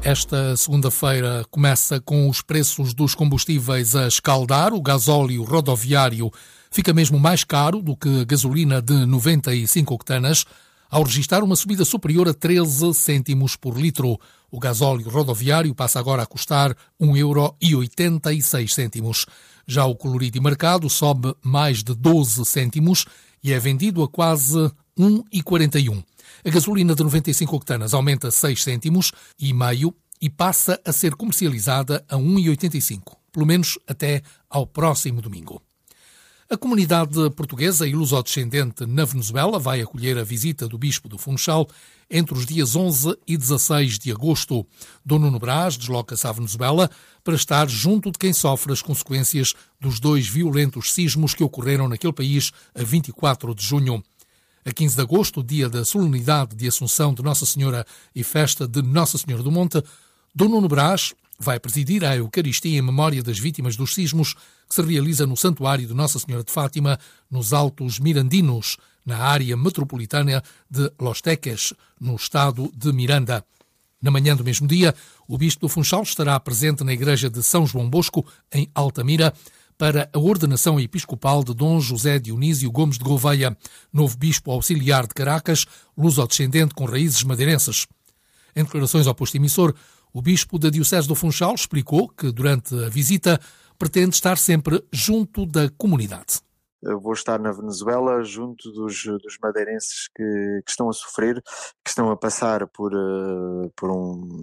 Esta segunda-feira começa com os preços dos combustíveis a escaldar. O gasóleo rodoviário fica mesmo mais caro do que a gasolina de 95 octanas, ao registrar uma subida superior a 13 cêntimos por litro. O gasóleo rodoviário passa agora a custar 1,86 €. Já o colorido e marcado sobe mais de 12 cêntimos e é vendido a quase 1,41. A gasolina de 95 octanas aumenta 6 cêntimos e meio e passa a ser comercializada a 1,85, pelo menos até ao próximo domingo. A comunidade portuguesa e lusodescendente na Venezuela vai acolher a visita do Bispo do Funchal entre os dias 11 e 16 de agosto. Dom Nuno Brás desloca-se à Venezuela para estar junto de quem sofre as consequências dos 2 violentos sismos que ocorreram naquele país a 24 de junho. A 15 de agosto, dia da solenidade de Assunção de Nossa Senhora e festa de Nossa Senhora do Monte, Dom Nuno Brás vai presidir a Eucaristia em memória das vítimas dos sismos que se realiza no Santuário de Nossa Senhora de Fátima, nos Altos Mirandinos, na área metropolitana de Los Teques, no estado de Miranda. Na manhã do mesmo dia, o Bispo do Funchal estará presente na Igreja de São João Bosco, em Altamira, para a ordenação episcopal de Dom José Dionísio Gomes de Gouveia, novo bispo auxiliar de Caracas, lusodescendente com raízes madeirenses. Em declarações ao posto emissor, o bispo da Diocese do Funchal explicou que, durante a visita, pretende estar sempre junto da comunidade. Eu vou estar na Venezuela junto dos madeirenses que estão a sofrer, que estão a passar por um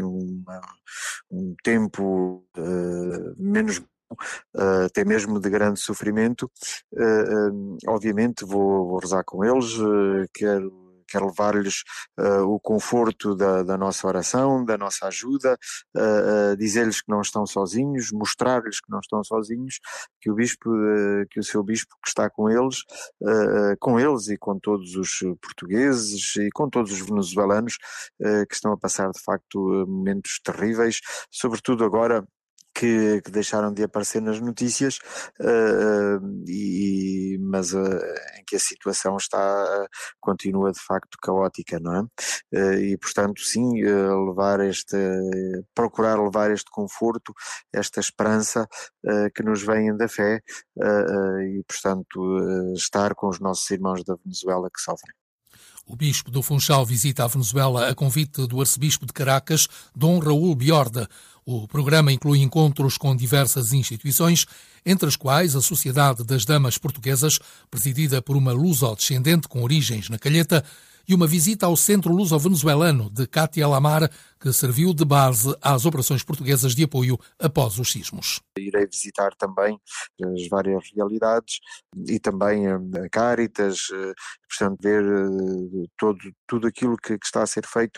tempo menos até mesmo de grande sofrimento. Obviamente vou rezar com eles, quero levar-lhes o conforto da nossa oração, da nossa ajuda, dizer-lhes que não estão sozinhos, mostrar-lhes que não estão sozinhos, que o seu bispo que está com eles e com todos os portugueses e com todos os venezuelanos que estão a passar de facto momentos terríveis, sobretudo agora que deixaram de aparecer nas notícias, mas em que a situação continua de facto caótica, não é? E portanto sim, procurar levar este conforto, esta esperança que nos vem da fé, e portanto estar com os nossos irmãos da Venezuela que sofrem. O Bispo do Funchal visita a Venezuela a convite do Arcebispo de Caracas, Dom Raul Biorde. O programa inclui encontros com diversas instituições, entre as quais a Sociedade das Damas Portuguesas, presidida por uma lusodescendente com origens na Calheta, e uma visita ao Centro Luso-Venezuelano de Cátia Lamar, que serviu de base às operações portuguesas de apoio após os sismos. Irei visitar também as várias realidades e também a Cáritas, portanto ver tudo aquilo que está a ser feito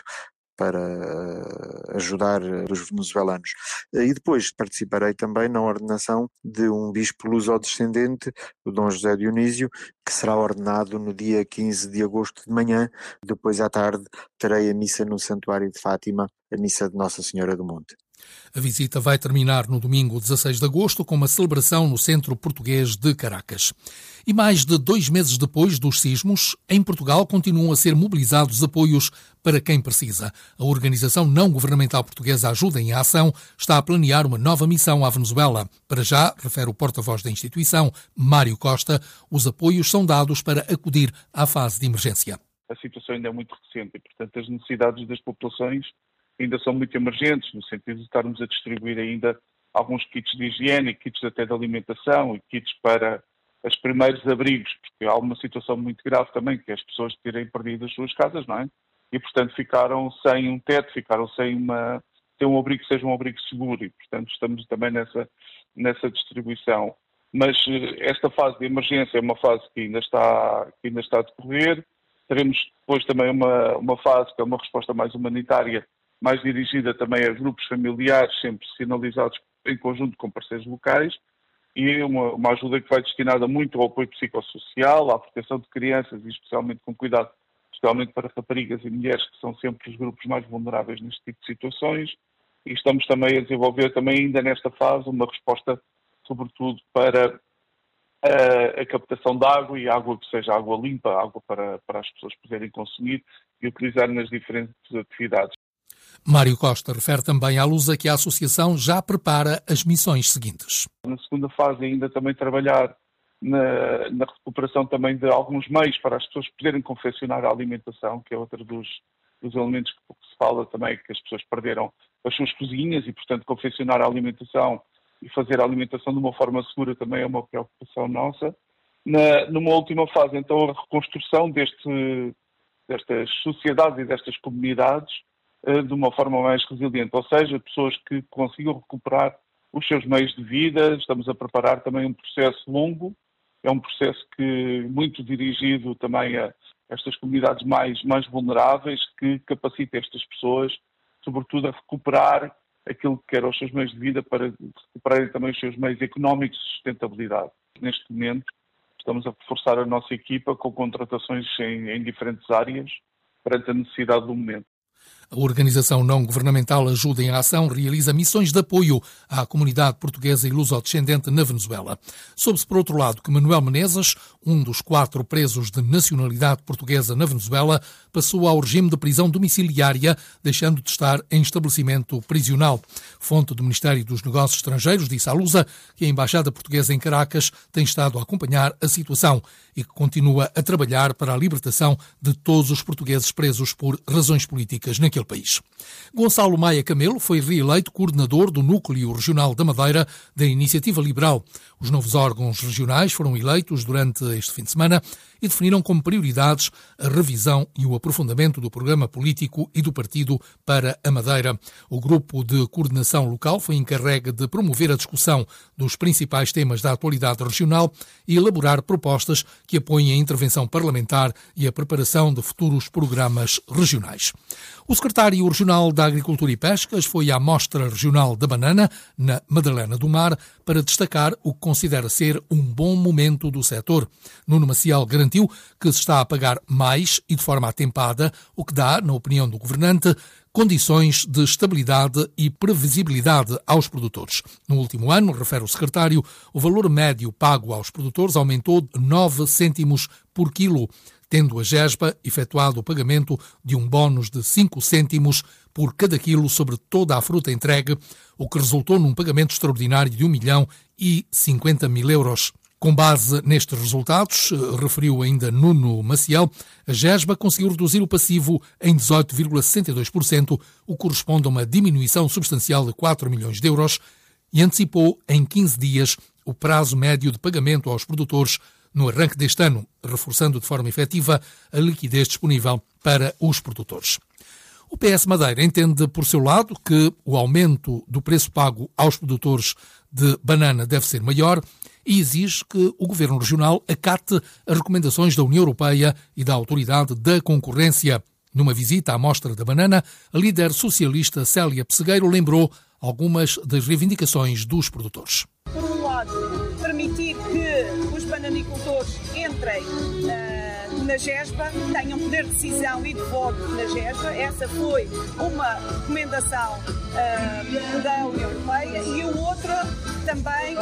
para ajudar os venezuelanos. E depois participarei também na ordenação de um bispo lusodescendente, o Dom José Dionísio, que será ordenado no dia 15 de agosto de manhã. Depois à tarde terei a missa no Santuário de Fátima, a missa de Nossa Senhora do Monte. A visita vai terminar no domingo 16 de agosto com uma celebração no Centro Português de Caracas. E mais de 2 meses depois dos sismos, em Portugal continuam a ser mobilizados apoios para quem precisa. A organização não-governamental portuguesa Ajuda em Ação está a planear uma nova missão à Venezuela. Para já, refere o porta-voz da instituição, Mário Costa, os apoios são dados para acudir à fase de emergência. A situação ainda é muito recente e, portanto, as necessidades das populações ainda são muito emergentes, no sentido de estarmos a distribuir ainda alguns kits de higiene, kits até de alimentação e kits para os primeiros abrigos, porque há uma situação muito grave também, que é as pessoas terem perdido as suas casas, não é? E, portanto, ficaram sem um teto, ficaram sem um abrigo que seja um abrigo seguro e, portanto, estamos também nessa distribuição. Mas esta fase de emergência é uma fase que ainda está a decorrer. Teremos depois também uma fase que é uma resposta mais humanitária, mais dirigida também a grupos familiares, sempre sinalizados em conjunto com parceiros locais, e uma ajuda que vai destinada muito ao apoio psicossocial, à proteção de crianças e especialmente com cuidado, especialmente para raparigas e mulheres, que são sempre os grupos mais vulneráveis neste tipo de situações. E estamos também a desenvolver também ainda nesta fase uma resposta, sobretudo para a captação de água e água que seja água limpa, água para as pessoas poderem consumir e utilizar nas diferentes atividades. Mário Costa refere também à Lusa que a associação já prepara as missões seguintes. Na segunda fase ainda também trabalhar na recuperação também de alguns meios para as pessoas poderem confeccionar a alimentação, que é outro dos elementos que se fala também, que as pessoas perderam as suas cozinhas e, portanto, confeccionar a alimentação e fazer a alimentação de uma forma segura também é uma preocupação nossa. Numa última fase, então, a reconstrução destas sociedades e destas comunidades de uma forma mais resiliente, ou seja, pessoas que consigam recuperar os seus meios de vida. Estamos a preparar também um processo longo, é um processo que muito dirigido também a estas comunidades mais vulneráveis, que capacita estas pessoas, sobretudo, a recuperar aquilo que eram os seus meios de vida, para recuperarem também os seus meios económicos de sustentabilidade. Neste momento, estamos a reforçar a nossa equipa com contratações em diferentes áreas perante a necessidade do momento. A organização não-governamental Ajuda em Ação realiza missões de apoio à comunidade portuguesa e luso-descendente na Venezuela. Soube-se, por outro lado, que Manuel Menezes, um dos 4 presos de nacionalidade portuguesa na Venezuela, passou ao regime de prisão domiciliária, deixando de estar em estabelecimento prisional. Fonte do Ministério dos Negócios Estrangeiros disse à Lusa que a Embaixada Portuguesa em Caracas tem estado a acompanhar a situação e que continua a trabalhar para a libertação de todos os portugueses presos por razões políticas naquele país. Gonçalo Maia Camelo foi reeleito coordenador do Núcleo Regional da Madeira da Iniciativa Liberal. Os novos órgãos regionais foram eleitos durante este fim de semana e definiram como prioridades a revisão e o aprofundamento do programa político e do partido para a Madeira. O grupo de coordenação local foi encarregue de promover a discussão dos principais temas da atualidade regional e elaborar propostas que apoiem a intervenção parlamentar e a preparação de futuros programas regionais. O secretário regional da Agricultura e Pescas foi à Mostra Regional da Banana, na Madalena do Mar, para destacar o que considera ser um bom momento do setor. Nuno Maciel garantiu que se está a pagar mais e de forma atempada, o que dá, na opinião do governante, condições de estabilidade e previsibilidade aos produtores. No último ano, refere o secretário, o valor médio pago aos produtores aumentou de 9 cêntimos por quilo, tendo a GESBA efetuado o pagamento de um bónus de 5 cêntimos por cada quilo sobre toda a fruta entregue, o que resultou num pagamento extraordinário de 1.050.000 euros. Com base nestes resultados, referiu ainda Nuno Maciel, a GESBA conseguiu reduzir o passivo em 18,62%, o que corresponde a uma diminuição substancial de 4 milhões de euros, e antecipou em 15 dias o prazo médio de pagamento aos produtores no arranque deste ano, reforçando de forma efetiva a liquidez disponível para os produtores. O PS Madeira entende, por seu lado, que o aumento do preço pago aos produtores de banana deve ser maior e exige que o Governo Regional acate as recomendações da União Europeia e da Autoridade da Concorrência. Numa visita à Mostra da Banana, a líder socialista Célia Pessegueiro lembrou algumas das reivindicações dos produtores. Por um lado, permitir que os bananicultores entrem na GESBA, tenham poder de decisão e de voto na GESBA. Essa foi uma recomendação da União Europeia. E o outro também,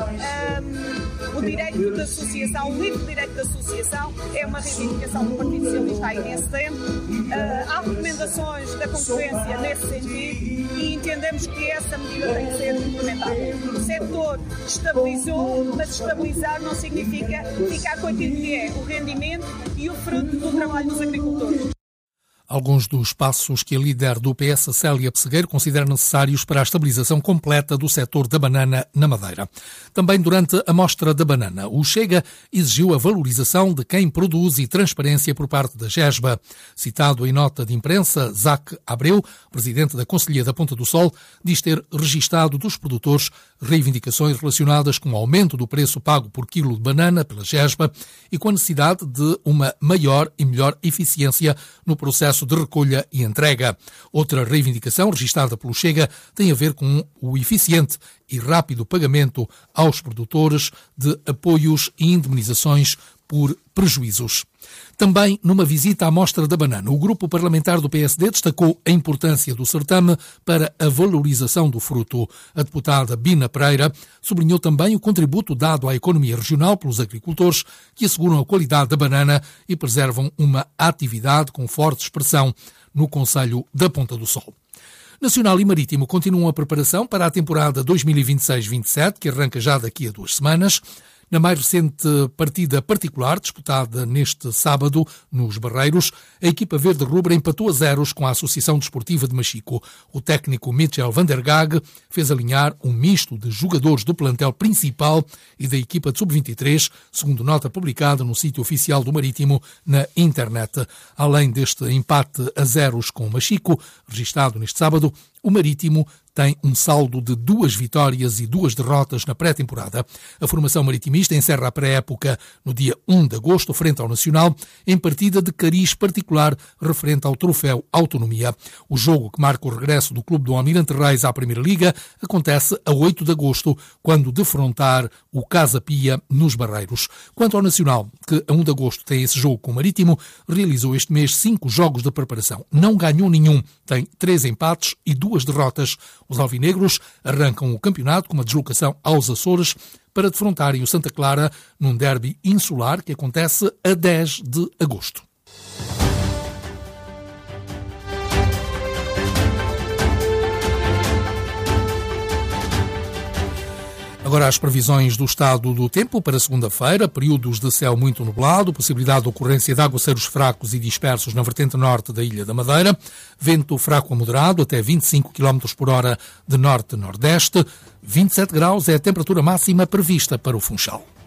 o direito da associação, o livre direito da associação, é uma reivindicação do Partido Socialista aí nesse tempo. Há recomendações da concorrência nesse sentido e entendemos que essa medida tem que ser implementada. O setor estabilizou, mas estabilizar não significa ficar com aquilo que é o rendimento e o fruto do trabalho dos agricultores. Alguns dos passos que a líder do PS, Célia Pessegueiro, considera necessários para a estabilização completa do setor da banana na Madeira. Também durante a Mostra da Banana, o Chega exigiu a valorização de quem produz e transparência por parte da GESBA. Citado em nota de imprensa, Zac Abreu, presidente da Conselhia da Ponta do Sol, diz ter registado dos produtores reivindicações relacionadas com o aumento do preço pago por quilo de banana pela GESBA e com a necessidade de uma maior e melhor eficiência no processo de recolha e entrega. Outra reivindicação registada pelo Chega tem a ver com o eficiente e rápido pagamento aos produtores de apoios e indemnizações por prejuízos. Também numa visita à Mostra da Banana, o grupo parlamentar do PSD destacou a importância do certame para a valorização do fruto. A deputada Bina Pereira sublinhou também o contributo dado à economia regional pelos agricultores que asseguram a qualidade da banana e preservam uma atividade com forte expressão no concelho da Ponta do Sol. Nacional e Marítimo continuam a preparação para a temporada 2026-27, que arranca já daqui a 2 semanas. Na mais recente partida particular, disputada neste sábado, nos Barreiros, a equipa verde-rubra empatou a 0 com a Associação Desportiva de Machico. O técnico Mitchell van der Gaag fez alinhar um misto de jogadores do plantel principal e da equipa de sub-23, segundo nota publicada no sítio oficial do Marítimo na internet. Além deste empate a 0 com o Machico, registado neste sábado, o Marítimo tem um saldo de 2 vitórias e 2 derrotas na pré-temporada. A formação maritimista encerra a pré-época no dia 1 de agosto, frente ao Nacional, em partida de cariz particular referente ao troféu Autonomia. O jogo que marca o regresso do Clube do Almirante Reis à Primeira Liga acontece a 8 de agosto, quando defrontar o Casa Pia nos Barreiros. Quanto ao Nacional, que a 1 de agosto tem esse jogo com o Marítimo, realizou este mês 5 jogos de preparação. Não ganhou nenhum, tem 3 empates e 2 derrotas. Os alvinegros arrancam o campeonato com uma deslocação aos Açores para defrontarem o Santa Clara num derby insular que acontece a 10 de agosto. Agora as previsões do estado do tempo para segunda-feira, períodos de céu muito nublado, possibilidade de ocorrência de aguaceiros fracos e dispersos na vertente norte da Ilha da Madeira, vento fraco a moderado até 25 km por hora de norte-nordeste, 27 graus é a temperatura máxima prevista para o Funchal.